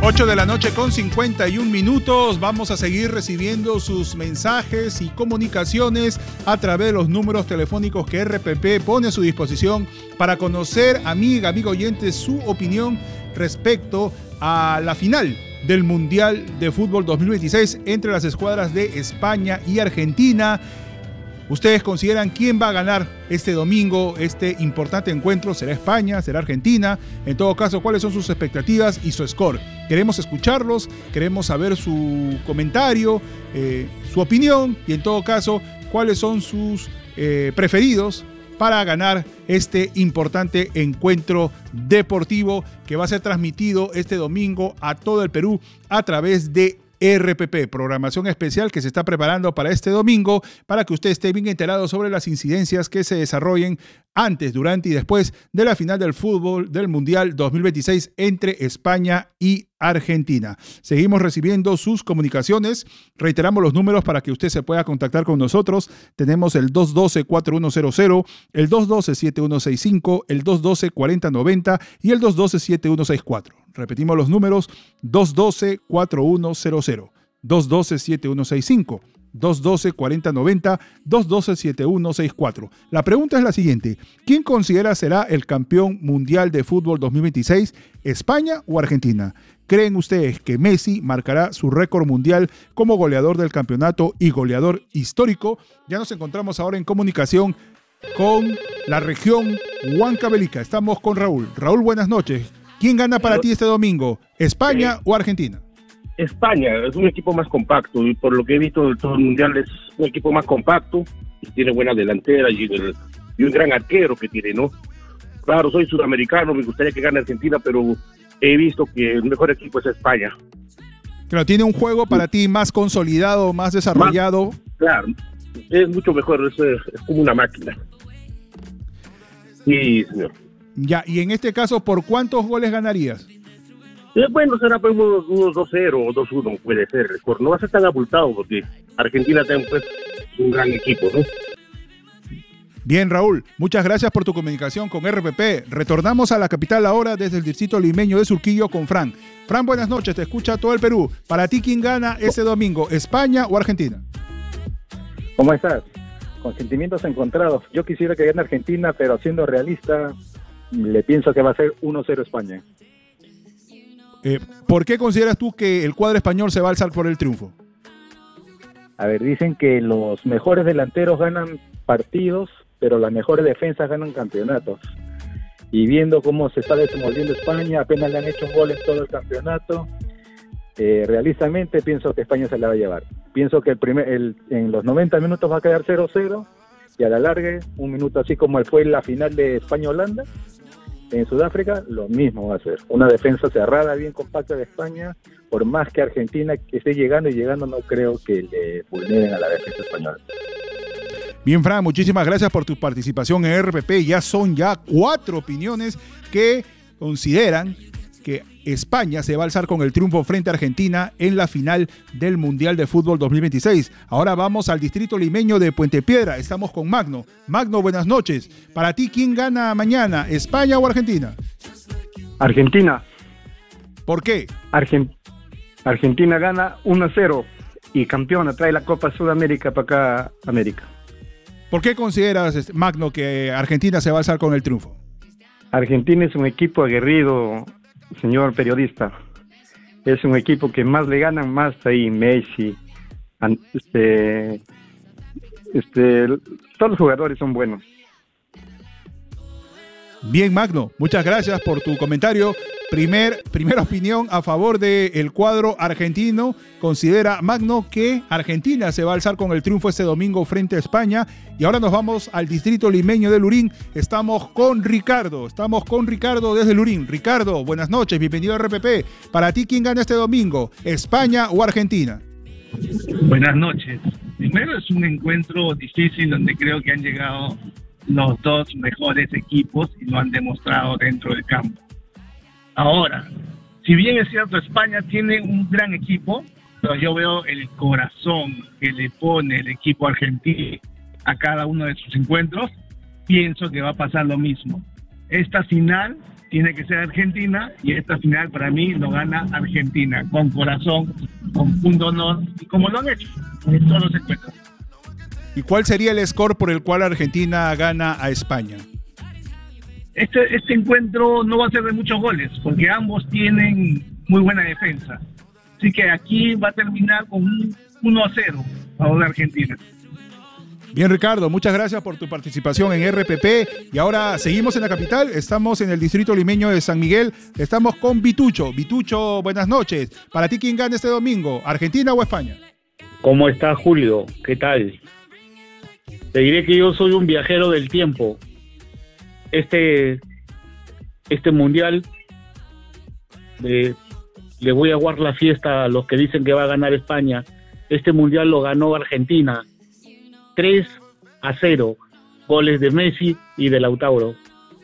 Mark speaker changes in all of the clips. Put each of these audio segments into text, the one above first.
Speaker 1: 8 de la noche con 51 minutos. Vamos a seguir recibiendo sus mensajes y comunicaciones a través de los números telefónicos que RPP pone a su disposición para conocer, amigo oyente, su opinión respecto a la final del Mundial de Fútbol 2026 entre las escuadras de España y Argentina. ¿Ustedes consideran quién va a ganar este domingo este importante encuentro? ¿Será España? ¿Será Argentina? En todo caso, ¿cuáles son sus expectativas y su score? Queremos escucharlos, queremos saber su comentario, su opinión y en todo caso, cuáles son sus preferidos para ganar este importante encuentro deportivo que va a ser transmitido este domingo a todo el Perú a través de RPP, programación especial que se está preparando para este domingo para que usted esté bien enterado sobre las incidencias que se desarrollen antes, durante y después de la final del fútbol del Mundial 2026 entre España y Argentina. Seguimos recibiendo sus comunicaciones. Reiteramos los números para que usted se pueda contactar con nosotros. Tenemos el 212-4100, el 212-7165, el 212-4090 y el 212-7164. Repetimos los números: 212-4100, 212-7165, 212-4090, 212-7164. La pregunta es la siguiente: ¿quién considera será el campeón mundial de fútbol 2026, España o Argentina? ¿Creen ustedes que Messi marcará su récord mundial como goleador del campeonato y goleador histórico? Ya nos encontramos ahora en comunicación con la región Huancavelica. Estamos con Raúl. Raúl, buenas noches. ¿Quién gana para ti este domingo, España o Argentina?
Speaker 2: España es un equipo más compacto y por lo que he visto del todo el mundial es un equipo más compacto y tiene buena delantera y un gran arquero que tiene, ¿no? Claro, soy sudamericano, me gustaría que gane Argentina, pero he visto que el mejor equipo es España.
Speaker 1: Pero tiene un juego para ti más consolidado, más desarrollado.
Speaker 2: Claro, es mucho mejor, es como una máquina. Sí, señor.
Speaker 1: Ya, y en este caso, ¿por cuántos goles ganarías?
Speaker 2: Bueno, será pues unos 2-0 o 2-1, puede ser. No va a ser tan abultado porque Argentina tiene pues un gran equipo, ¿no?
Speaker 1: Bien, Raúl, muchas gracias por tu comunicación con RPP. Retornamos a la capital ahora desde el distrito limeño de Surquillo con Fran. Fran, buenas noches, te escucha todo el Perú. Para ti, ¿quién gana ese domingo, España o Argentina?
Speaker 3: ¿Cómo estás? Con sentimientos encontrados. Yo quisiera que gane Argentina, pero siendo realista, le pienso que va a ser 1-0 España.
Speaker 1: ¿Por qué consideras tú que el cuadro español se va a alzar por el triunfo?
Speaker 3: A ver, dicen que los mejores delanteros ganan partidos, pero las mejores defensas ganan campeonatos. Y viendo cómo se está desenvolviendo España, apenas le han hecho un gol en todo el campeonato, realistamente pienso que España se la va a llevar. Pienso que en los 90 minutos va a quedar 0-0 y a la larga, un minuto así como fue la final de España-Holanda, en Sudáfrica, lo mismo va a ser. Una defensa cerrada, bien compacta de España, por más que Argentina que esté llegando, no creo que le vulneren a la defensa española.
Speaker 1: Bien, Fran, muchísimas gracias por tu participación en RPP. Ya son 4 opiniones que consideran que España se va a alzar con el triunfo frente a Argentina en la final del Mundial de Fútbol 2026. Ahora vamos al distrito limeño de Puente Piedra. Estamos con Magno. Magno, buenas noches. Para ti, ¿quién gana mañana, España o Argentina?
Speaker 4: Argentina.
Speaker 1: ¿Por qué?
Speaker 4: Argentina gana 1-0 y campeona, trae la Copa Sudamérica para acá, América.
Speaker 1: ¿Por qué consideras, Magno, que Argentina se va a alzar con el triunfo?
Speaker 4: Argentina es un equipo aguerrido, señor periodista. Es un equipo que más le ganan, más ahí Messi, todos los jugadores son buenos.
Speaker 1: Bien, Magno, muchas gracias por tu comentario. Primera opinión a favor del cuadro argentino. Considera Magno que Argentina se va a alzar con el triunfo este domingo frente a España. Y ahora nos vamos al distrito limeño de Lurín. Estamos con Ricardo desde Lurín. Ricardo, buenas noches, bienvenido a RPP. Para ti, ¿quién gana este domingo? ¿España o Argentina?
Speaker 5: Buenas noches. Primero, es un encuentro difícil donde creo que han llegado los dos mejores equipos y lo han demostrado dentro del campo. Ahora, si bien es cierto, España tiene un gran equipo, pero yo veo el corazón que le pone el equipo argentino a cada uno de sus encuentros, pienso que va a pasar lo mismo. Esta final tiene que ser Argentina, y esta final para mí lo gana Argentina, con corazón, con punto honor, y como lo han hecho en todos los encuentros.
Speaker 1: ¿Y cuál sería el score por el cual Argentina gana a España?
Speaker 5: Este encuentro no va a ser de muchos goles, porque ambos tienen muy buena defensa. Así que aquí va a terminar con un 1-0 a favor de Argentina.
Speaker 1: Bien, Ricardo, muchas gracias por tu participación en RPP. Y ahora seguimos en la capital, estamos en el distrito limeño de San Miguel, estamos con Vitucho. Vitucho, buenas noches. Para ti, ¿quién gana este domingo? ¿Argentina o España?
Speaker 6: ¿Cómo está, Julio? ¿Qué tal? Te diré que yo soy un viajero del tiempo. Este mundial le voy a aguar la fiesta a los que dicen que va a ganar España. Este mundial lo ganó Argentina 3-0, goles de Messi y de Lautaro.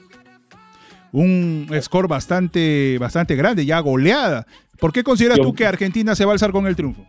Speaker 1: Un score bastante grande, ya goleada. ¿Por qué consideras tú que Argentina se va a alzar con el triunfo?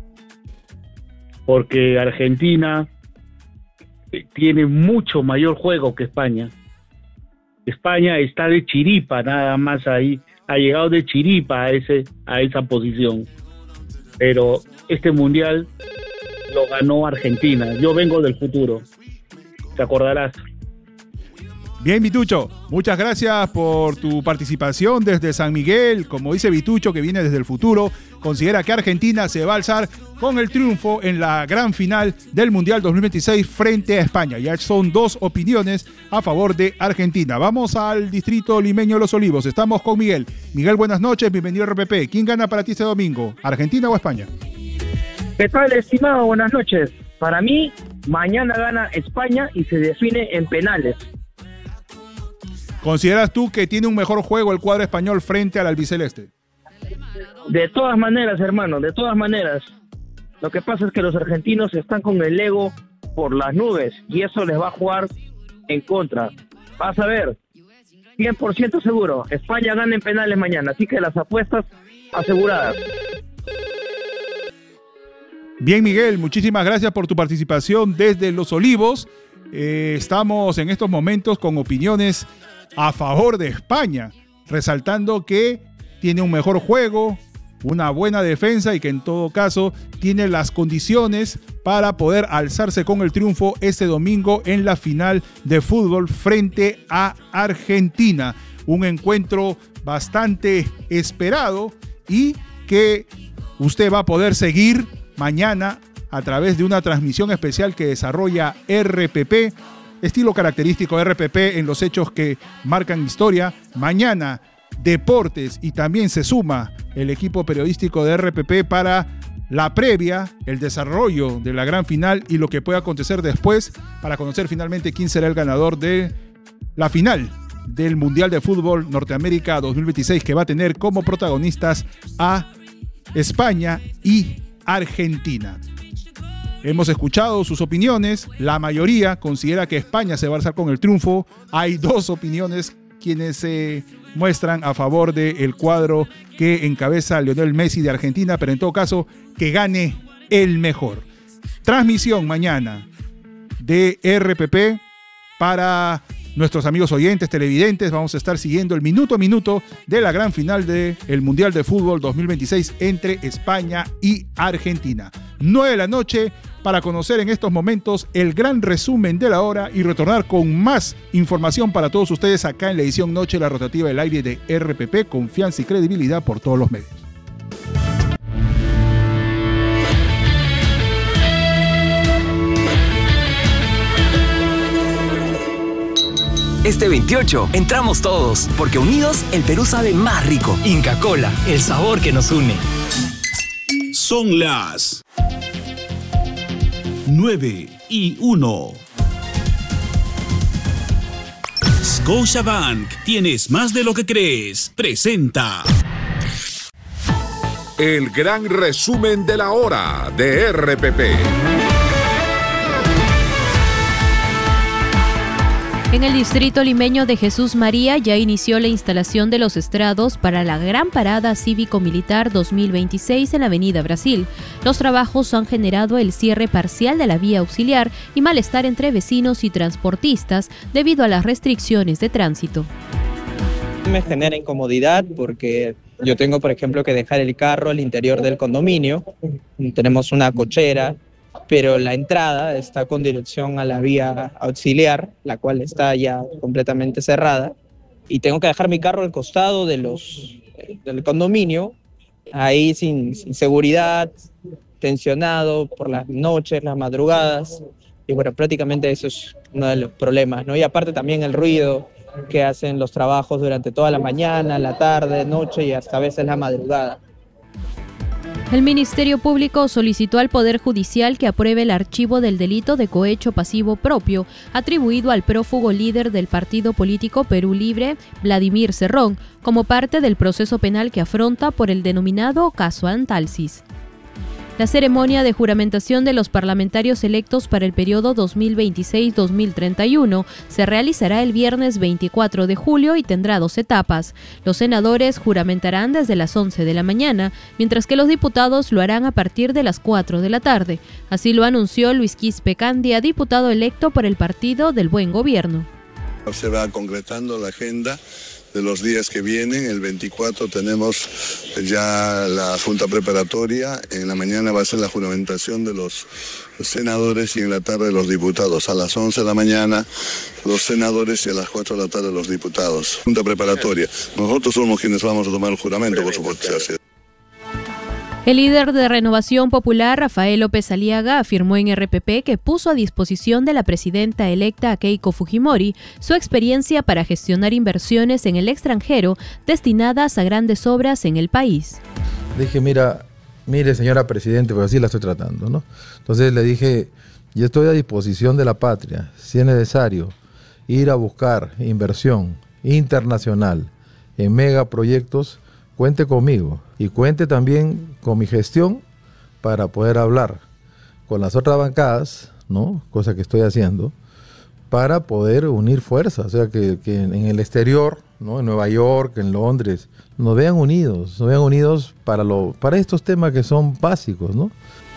Speaker 6: Porque Argentina tiene mucho mayor juego que España. España está de chiripa nada más ahí, ha llegado de chiripa a esa posición. Pero este mundial lo ganó Argentina. Yo vengo del futuro, te acordarás.
Speaker 1: Bien, Vitucho, muchas gracias por tu participación desde San Miguel. Como dice Vitucho, que viene desde el futuro, considera que Argentina se va a alzar con el triunfo en la gran final del Mundial 2026 frente a España. Ya son dos opiniones a favor de Argentina. Vamos al distrito limeño de Los Olivos. Estamos con Miguel. Miguel, buenas noches, bienvenido a RPP. ¿Quién gana para ti este domingo? ¿Argentina o España?
Speaker 7: ¿Qué tal, estimado? Buenas noches. Para mí, mañana gana España y se define en penales.
Speaker 1: ¿Consideras tú que tiene un mejor juego el cuadro español frente al albiceleste?
Speaker 7: De todas maneras, hermano, de todas maneras. Lo que pasa es que los argentinos están con el ego por las nubes y eso les va a jugar en contra. Vas a ver, 100% seguro, España gana en penales mañana, así que las apuestas aseguradas.
Speaker 1: Bien, Miguel, muchísimas gracias por tu participación desde Los Olivos. Estamos en estos momentos con opiniones a favor de España, resaltando que tiene un mejor juego, una buena defensa y que en todo caso tiene las condiciones para poder alzarse con el triunfo este domingo en la final de fútbol frente a Argentina. Un encuentro bastante esperado y que usted va a poder seguir mañana a través de una transmisión especial que desarrolla RPP, estilo característico de RPP en los hechos que marcan historia. Mañana Deportes y también se suma el equipo periodístico de RPP para la previa, el desarrollo de la gran final y lo que pueda acontecer después para conocer finalmente quién será el ganador de la final del Mundial de Fútbol Norteamérica 2026, que va a tener como protagonistas a España y Argentina. Hemos escuchado sus opiniones, la mayoría considera que España se va a alzar con el triunfo. Hay dos opiniones quienes se muestran a favor del cuadro que encabeza Lionel Messi de Argentina, pero en todo caso que gane el mejor. Transmisión mañana de RPP para nuestros amigos oyentes, televidentes. Vamos a estar siguiendo el minuto a minuto de la gran final del Mundial de Fútbol 2026 entre España y Argentina. 9 de la noche para conocer en estos momentos el gran resumen de la hora y retornar con más información para todos ustedes acá en la edición Noche, la rotativa del aire de RPP, confianza y credibilidad por todos los medios.
Speaker 8: Este 28 entramos todos, porque unidos el Perú sabe más rico. Inca Kola, el sabor que nos une.
Speaker 9: Son las 9:01. Scotiabank, tienes más de lo que crees. Presenta
Speaker 10: el gran resumen de la hora de RPP.
Speaker 11: En el distrito limeño de Jesús María ya inició la instalación de los estrados para la Gran Parada Cívico-Militar 2026 en la Avenida Brasil. Los trabajos han generado el cierre parcial de la vía auxiliar y malestar entre vecinos y transportistas debido a las restricciones de tránsito.
Speaker 12: Me genera incomodidad porque yo tengo, por ejemplo, que dejar el carro al interior del condominio. Tenemos una cochera, pero la entrada está con dirección a la vía auxiliar, la cual está ya completamente cerrada. Y tengo que dejar mi carro al costado del condominio, ahí sin seguridad, tensionado por las noches, las madrugadas. Y bueno, prácticamente eso es uno de los problemas, ¿no? Y aparte también el ruido que hacen los trabajos durante toda la mañana, la tarde, noche y hasta a veces la madrugada.
Speaker 11: El Ministerio Público solicitó al Poder Judicial que apruebe el archivo del delito de cohecho pasivo propio atribuido al prófugo líder del partido político Perú Libre, Vladimir Cerrón, como parte del proceso penal que afronta por el denominado caso Antalsis. La ceremonia de juramentación de los parlamentarios electos para el periodo 2026-2031 se realizará el viernes 24 de julio y tendrá 2 etapas. Los senadores juramentarán desde las 11 de la mañana, mientras que los diputados lo harán a partir de las 4 de la tarde. Así lo anunció Luis Quispe Candia, diputado electo por el Partido del Buen Gobierno.
Speaker 13: Se va concretando la agenda de los días que vienen. El 24 tenemos ya la junta preparatoria, en la mañana va a ser la juramentación de los senadores y en la tarde los diputados. A las 11 de la mañana los senadores y a las 4 de la tarde los diputados. Junta preparatoria. Nosotros somos quienes vamos a tomar el juramento, por supuesto.
Speaker 11: El líder de Renovación Popular, Rafael López Aliaga, afirmó en RPP que puso a disposición de la presidenta electa Keiko Fujimori su experiencia para gestionar inversiones en el extranjero destinadas a grandes obras en el país.
Speaker 14: Dije, mire señora presidente, pues así la estoy tratando, ¿no? Entonces le dije, yo estoy a disposición de la patria, si es necesario ir a buscar inversión internacional en megaproyectos, cuente conmigo y cuente también con mi gestión para poder hablar con las otras bancadas, ¿no? Cosa que estoy haciendo, para poder unir fuerzas, o sea, que en el exterior, ¿no? En Nueva York, en Londres, nos vean unidos para estos temas que son básicos, ¿no?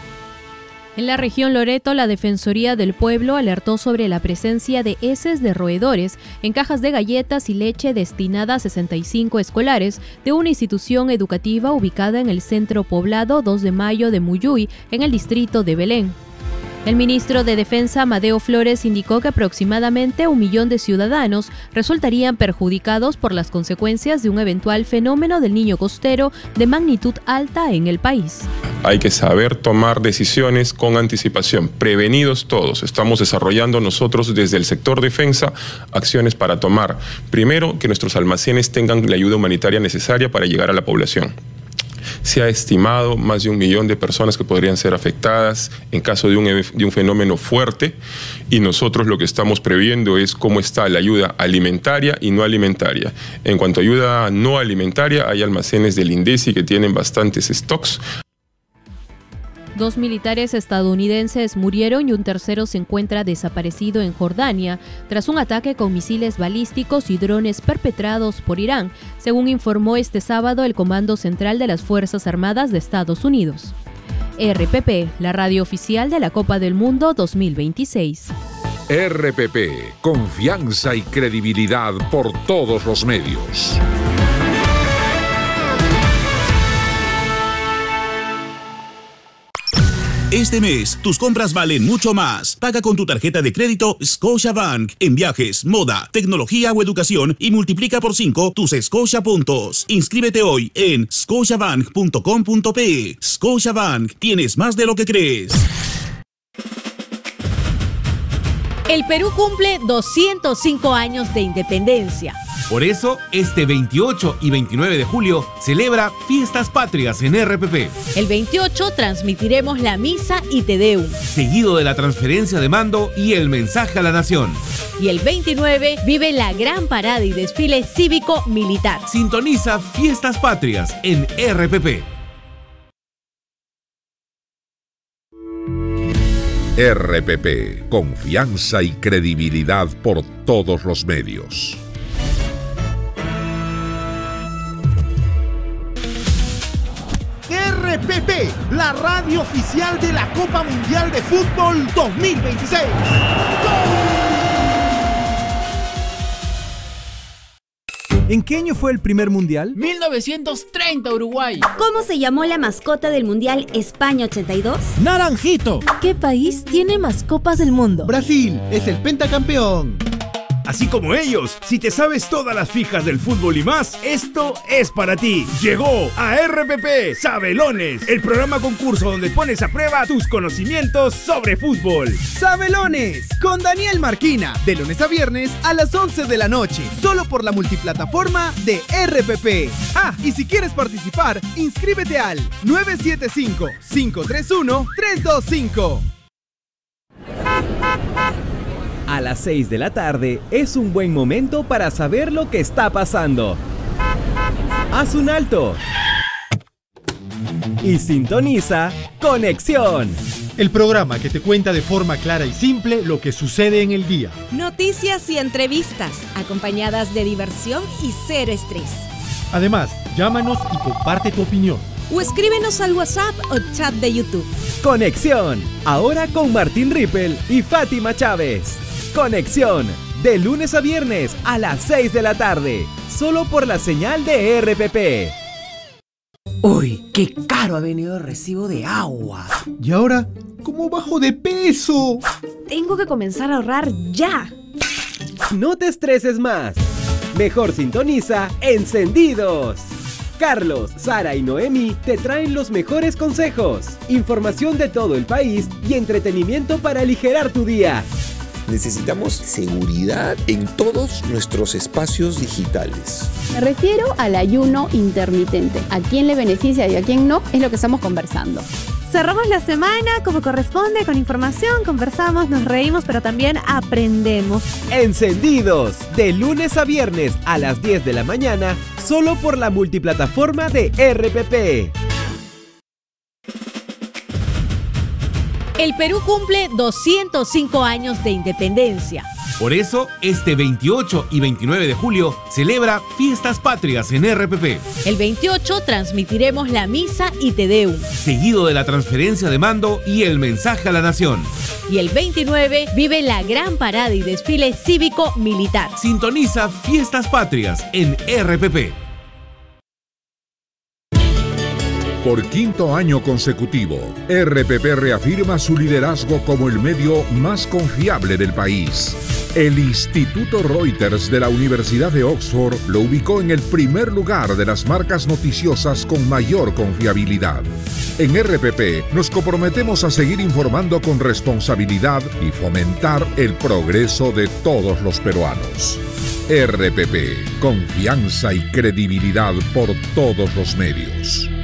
Speaker 11: En la región Loreto, la Defensoría del Pueblo alertó sobre la presencia de heces de roedores en cajas de galletas y leche destinadas a 65 escolares de una institución educativa ubicada en el centro poblado 2 de Mayo de Muyuy, en el distrito de Belén. El ministro de Defensa, Amadeo Flores, indicó que aproximadamente 1 millón de ciudadanos resultarían perjudicados por las consecuencias de un eventual fenómeno del niño costero de magnitud alta en el país.
Speaker 15: Hay que saber tomar decisiones con anticipación, prevenidos todos. Estamos desarrollando nosotros desde el sector defensa acciones para tomar, primero, que nuestros almacenes tengan la ayuda humanitaria necesaria para llegar a la población. Se ha estimado más de 1 millón de personas que podrían ser afectadas en caso de un fenómeno fuerte, y nosotros lo que estamos previendo es cómo está la ayuda alimentaria y no alimentaria. En cuanto a ayuda no alimentaria, hay almacenes del INDECI que tienen bastantes stocks.
Speaker 11: 2 militares estadounidenses murieron y un tercero se encuentra desaparecido en Jordania tras un ataque con misiles balísticos y drones perpetrados por Irán, según informó este sábado el Comando Central de las Fuerzas Armadas de Estados Unidos. RPP, la radio oficial de la Copa del Mundo 2026.
Speaker 10: RPP, confianza y credibilidad por todos los medios.
Speaker 9: Este mes, tus compras valen mucho más. Paga con tu tarjeta de crédito Scotiabank en viajes, moda, tecnología o educación y multiplica por 5 tus Scotia puntos. Inscríbete hoy en scotiabank.com.pe. Scotiabank, tienes más de lo que crees.
Speaker 16: El Perú cumple 205 años de independencia.
Speaker 17: Por eso, este 28 y 29 de julio celebra Fiestas Patrias en RPP.
Speaker 16: El 28 transmitiremos la misa y Te Deum,
Speaker 17: seguido de la transferencia de mando y el mensaje a la nación.
Speaker 16: Y el 29 vive la gran parada y desfile cívico-militar.
Speaker 17: Sintoniza Fiestas Patrias en RPP.
Speaker 10: RPP, confianza y credibilidad por todos los medios.
Speaker 18: RPP, la radio oficial de la Copa Mundial de Fútbol 2026.
Speaker 19: ¿En qué año fue el primer mundial?
Speaker 20: 1930, Uruguay.
Speaker 21: ¿Cómo se llamó la mascota del mundial España 82?
Speaker 22: Naranjito.
Speaker 23: ¿Qué país tiene más copas del mundo?
Speaker 22: Brasil, es el pentacampeón.
Speaker 24: Así como ellos, si te sabes todas las fijas del fútbol y más, esto es para ti. Llegó a RPP Sabelones, el programa concurso donde pones a prueba tus conocimientos sobre fútbol.
Speaker 19: Sabelones, con Daniel Marquina, de lunes a viernes a las 11 de la noche, solo por la multiplataforma de RPP. Ah, y si quieres participar, inscríbete al 975-531-325.
Speaker 25: A las 6 de la tarde es un buen momento para saber lo que está pasando. Haz un alto y sintoniza Conexión,
Speaker 26: el programa que te cuenta de forma clara y simple lo que sucede en el día.
Speaker 16: Noticias y entrevistas, acompañadas de diversión y cero estrés.
Speaker 26: Además, llámanos y comparte tu opinión.
Speaker 16: O escríbenos al WhatsApp o chat de YouTube.
Speaker 25: Conexión, ahora con Martín Rippel y Fátima Chávez. Conexión, de lunes a viernes a las 6 de la tarde, solo por la señal de RPP.
Speaker 27: Uy, qué caro ha venido el recibo de agua.
Speaker 22: ¿Y ahora cómo bajo de peso?
Speaker 16: Tengo que comenzar a ahorrar ya.
Speaker 25: No te estreses más. Mejor sintoniza Encendidos. Carlos, Sara y Noemi te traen los mejores consejos, información de todo el país y entretenimiento para aligerar tu día.
Speaker 28: Necesitamos seguridad en todos nuestros espacios digitales.
Speaker 29: Me refiero al ayuno intermitente. ¿A quién le beneficia y a quién no? Es lo que estamos conversando.
Speaker 16: Cerramos la semana como corresponde, con información, conversamos, nos reímos, pero también aprendemos.
Speaker 25: Encendidos, de lunes a viernes a las 10 de la mañana, solo por la multiplataforma de RPP.
Speaker 16: El Perú cumple 205 años de independencia.
Speaker 17: Por eso, este 28 y 29 de julio celebra Fiestas Patrias en RPP.
Speaker 16: El 28 transmitiremos la misa y Te Deum,
Speaker 17: seguido de la transferencia de mando y el mensaje a la nación.
Speaker 16: Y el 29 vive la gran parada y desfile cívico-militar.
Speaker 17: Sintoniza Fiestas Patrias en RPP.
Speaker 10: Por quinto año consecutivo, RPP reafirma su liderazgo como el medio más confiable del país. El Instituto Reuters de la Universidad de Oxford lo ubicó en el primer lugar de las marcas noticiosas con mayor confiabilidad. En RPP nos comprometemos a seguir informando con responsabilidad y fomentar el progreso de todos los peruanos. RPP, confianza y credibilidad por todos los medios.